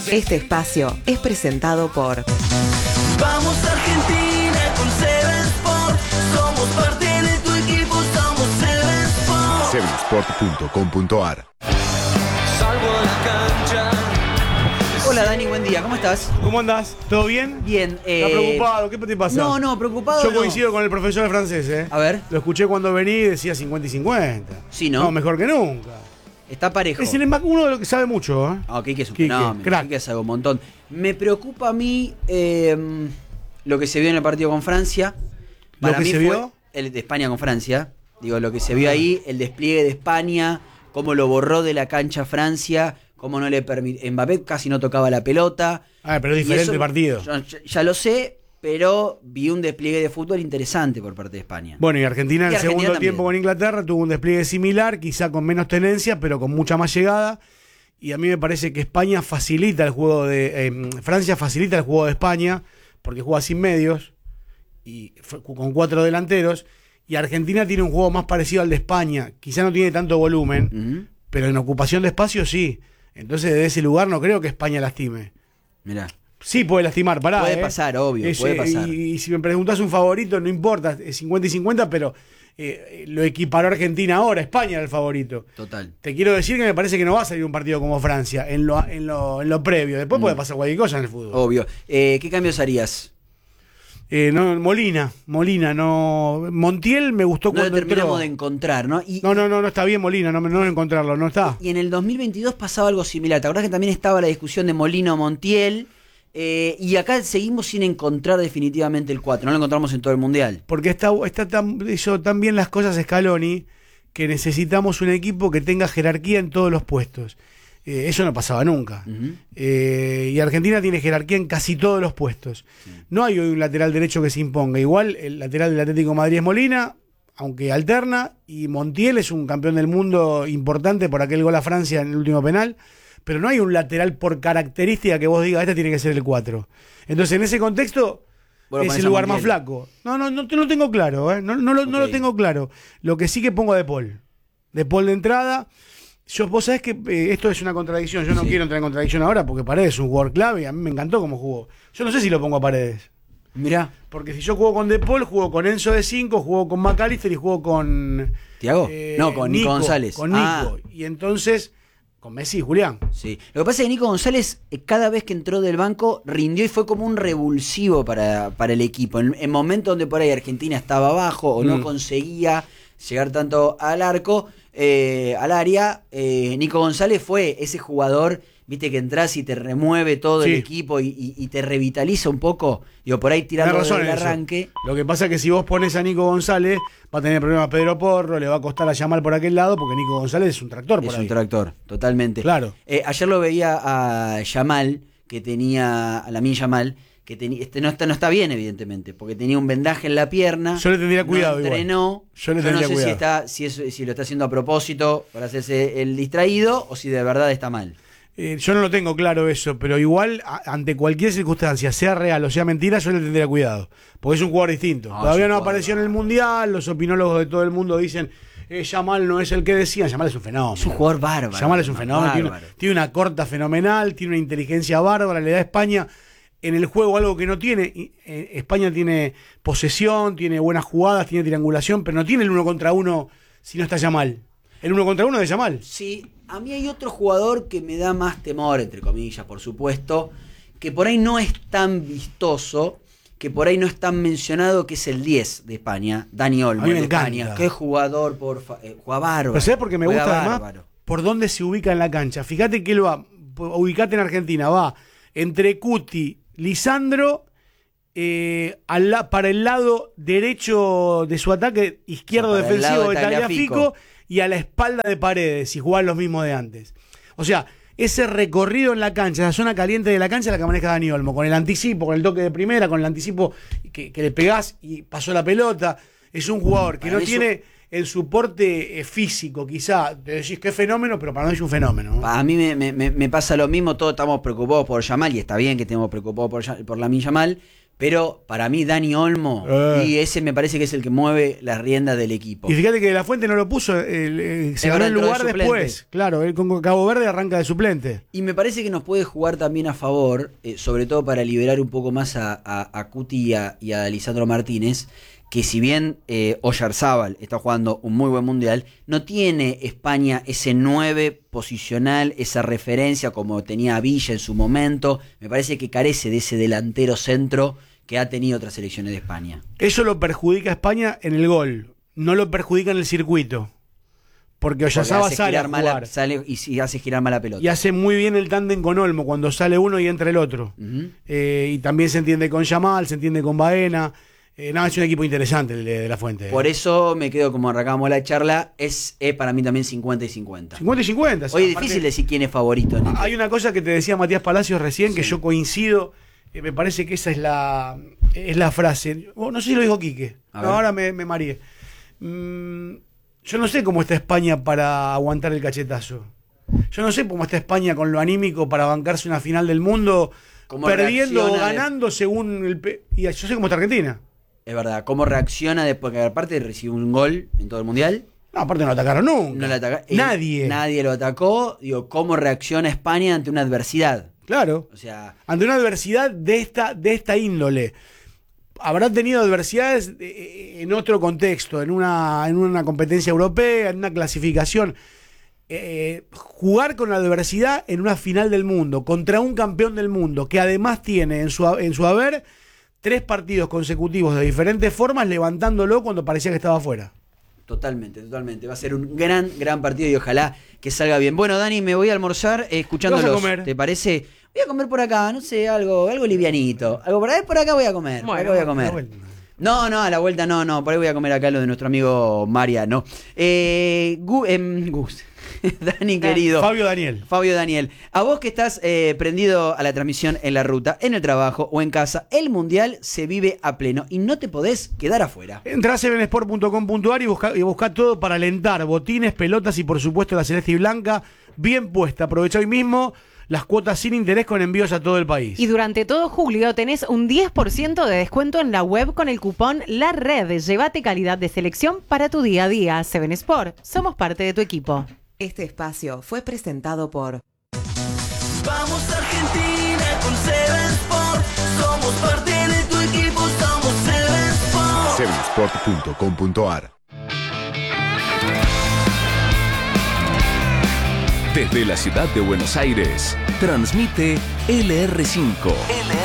Este espacio es presentado por Vamos Argentina con Seven Sport. Somos parte de tu equipo, somos Seven Sport. Sevensport.com.ar. Salgo a la cancha. Hola Dani, buen día, ¿cómo estás? ¿Cómo andás? ¿Todo bien? Bien. ¿Estás preocupado? ¿Qué te pasa? No, preocupado. Yo no. coincido con el profesor de francés, ¿eh? A ver. Lo escuché cuando vení y decía 50 y 50. Sí, ¿no? No, mejor que nunca. Está parejo. Es uno de los que sabe mucho, ¿eh? Ah, Quique es un Quique, fenómeno, crack. Quique sabe un montón. Me preocupa a mí lo que se vio en el partido con Francia. ¿Lo que mí se fue vio? el de España con Francia. Digo, lo que se vio ahí, el despliegue de España, cómo lo borró de la cancha Francia, cómo no le permitió. Mbappé casi no tocaba la pelota. Pero es diferente el partido. Ya lo sé, pero vi un despliegue de fútbol interesante por parte de España. Bueno, y Argentina en Y el Argentina segundo también. tiempo con Inglaterra tuvo un despliegue similar, quizá con menos tenencia, pero con mucha más llegada. Y a mí me parece que España facilita el juego de... Francia facilita el juego de España, porque juega sin medios, y con 4 delanteros. Y Argentina tiene un juego más parecido al de España. Quizá no tiene tanto volumen, pero en ocupación de espacio sí. Entonces, desde ese lugar no creo que España lastime. Mirá. Sí puede lastimar, pará. Puede pasar, obvio, puede pasar. Y si me preguntás un favorito, no importa, es 50 y 50, pero lo equiparó Argentina ahora, España era el favorito. Total. Te quiero decir que me parece que no va a salir un partido como Francia en lo previo. Después puede pasar cualquier cosa en el fútbol. Obvio. ¿Qué cambios harías? No, Molina, no. Montiel me gustó No lo cuando terminamos entró. de encontrar, ¿no? No está bien Molina, no encontrarlo, no está. Y en el 2022 pasaba algo similar. ¿Te acordás que también estaba la discusión de Molina o Montiel? Y acá seguimos sin encontrar definitivamente el 4. No lo encontramos en todo el Mundial. Porque hizo tan bien las cosas Scaloni que necesitamos un equipo que tenga jerarquía en todos los puestos. Eso no pasaba nunca. Y Argentina tiene jerarquía en casi todos los puestos. No hay hoy un lateral derecho que se imponga. Igual el lateral del Atlético de Madrid es Molina, aunque alterna, y Montiel es un campeón del mundo importante por aquel gol a Francia en el último penal. Pero no hay un lateral por característica que vos digas, este tiene que ser el 4. Entonces, en ese contexto, Bueno, es el lugar más flaco. No lo tengo claro, ¿eh? No lo tengo claro. Lo que sí que pongo a De Paul. De Paul de entrada. Vos sabés que esto es una contradicción. Yo no quiero entrar en contradicción ahora porque Paredes es un jugador clave y a mí me encantó cómo jugó. Yo no sé si lo pongo a Paredes. Mirá. Porque si yo juego con De Paul, juego con Enzo de 5, juego con McAllister y juego con... ¿Thiago? No, con Nico González. Con Nico. Y entonces... Con Messi y Julián. Sí. Lo que pasa es que Nico González, cada vez que entró del banco, rindió y fue como un revulsivo para el equipo. En momentos donde por ahí Argentina estaba abajo o no conseguía llegar tanto al arco, al área, Nico González fue ese jugador, viste, que entras y te remueve todo el equipo y te revitaliza un poco. Digo, por ahí tirando del arranque. Lo que pasa es que si vos pones a Nico González, va a tener problemas Pedro Porro, le va a costar a Yamal por aquel lado, porque Nico González es un tractor por ahí. Es un tractor, totalmente. Claro. Ayer lo veía a Yamal, que tenía, a Lamine Yamal, que no está bien, evidentemente, porque tenía un vendaje en la pierna. Yo le tendría cuidado, no entrenó. igual. Yo le no tendría sé cuidado. si lo está haciendo a propósito para hacerse el distraído o si de verdad está mal. Yo no lo tengo claro eso, pero igual, ante cualquier circunstancia, sea real o sea mentira, yo le tendría cuidado. Porque es un jugador distinto. Todavía no apareció en el Mundial, los opinólogos de todo el mundo dicen, Yamal no es el que decían. Yamal es un fenómeno. Es un jugador bárbaro. Yamal es un fenómeno, tiene una corta fenomenal, tiene una inteligencia bárbara, le da a España en el juego algo que no tiene. España tiene posesión, tiene buenas jugadas, tiene triangulación, pero no tiene el 1 contra 1 si no está Yamal. El 1 contra 1 de Yamal. Sí, a mí hay otro jugador que me da más temor, entre comillas, por supuesto, que por ahí no es tan vistoso, que por ahí no es tan mencionado, que es el 10 de España, Dani Olmo de España. Qué jugador, juega bárbaro. Pero ¿sabés por qué me gusta bárbaro. además? Por dónde se ubica en la cancha. Fíjate que él va, ubicate en Argentina, va entre Cuti, Lisandro, para el lado derecho de su ataque, izquierdo defensivo de Tagliafico, y a la espalda de Paredes, y jugar los mismos de antes. O sea, ese recorrido en la cancha, esa zona caliente de la cancha, la que maneja Dani Olmo, con el anticipo, con el toque de primera, con el anticipo que le pegás y pasó la pelota. Es un jugador que no tiene el soporte físico, quizá. Te decís que es fenómeno, pero para mí es un fenómeno, ¿no? A mí me pasa lo mismo, todos estamos preocupados por Yamal, y está bien que estemos preocupados por Lamine Yamal, Pero para mí Dani Olmo, y ese me parece que es el que mueve las riendas del equipo. Y fíjate que De La Fuente no lo puso, se ganó el lugar de después. Claro, él con Cabo Verde arranca de suplente. Y me parece que nos puede jugar también a favor, sobre todo para liberar un poco más a Cuti y a Lisandro Martínez, que si bien Oyarzábal está jugando un muy buen mundial, no tiene España ese 9 posicional, esa referencia como tenía Villa en su momento. Me parece que carece de ese delantero centro que ha tenido otras selecciones de España. Eso lo perjudica a España en el gol, no lo perjudica en el circuito. Porque Oyarzábal sale a jugar. Y hace girar mal la pelota. Y hace muy bien el tándem con Olmo, cuando sale uno y entra el otro. Y también se entiende con Yamal, se entiende con Baena. Es un equipo interesante el de La Fuente. Por eso me quedo, como arrancamos la charla, es para mí también 50 y 50. 50 y 50. Hoy es difícil decir quién es favorito. Hay una cosa que te decía Matías Palacios recién, que yo coincido. Me parece que esa es la frase. No sé si lo dijo Quique. Ahora me mareé. Yo no sé cómo está España para aguantar el cachetazo. Yo no sé cómo está España con lo anímico para bancarse una final del mundo, perdiendo o ganando según el... Y yo sé cómo está Argentina. Es verdad, cómo reacciona después que aparte recibió un gol en todo el mundial. No, aparte no lo atacaron nunca. No lo Nadie. Nadie lo atacó. Digo, cómo reacciona España ante una adversidad. Claro. O sea, ante una adversidad de esta índole. Habrá tenido adversidades en otro contexto, en una competencia europea, en una clasificación. Jugar con la adversidad en una final del mundo, contra un campeón del mundo, que además tiene en su haber 3 partidos consecutivos de diferentes formas, levantándolo cuando parecía que estaba afuera. Totalmente. Va a ser un gran partido y ojalá que salga bien. Bueno, Dani, me voy a almorzar escuchándolos. ¿Te parece? Voy a comer por acá, no sé, algo livianito. Algo por acá voy a comer. Bueno, voy a comer. No, a la vuelta no. Por ahí voy a comer acá lo de nuestro amigo Mariano. Gus. Dani, querido. Fabio Daniel. A vos que estás prendido a la transmisión en la ruta, en el trabajo o en casa, el Mundial se vive a pleno y no te podés quedar afuera. Entrá a sevensport.com.ar y buscá todo para alentar. Botines, pelotas y por supuesto la celeste y blanca bien puesta. Aprovecha hoy mismo las cuotas sin interés con envíos a todo el país. Y durante todo julio tenés un 10% de descuento en la web con el cupón La Red. Llévate calidad de selección para tu día a día. Seven Sport, somos parte de tu equipo. Este espacio fue presentado por Vamos Argentina con Seven Sport. Somos parte de tu equipo, somos Seven Sport. Sevensport.com.ar. Desde la ciudad de Buenos Aires, transmite LR5.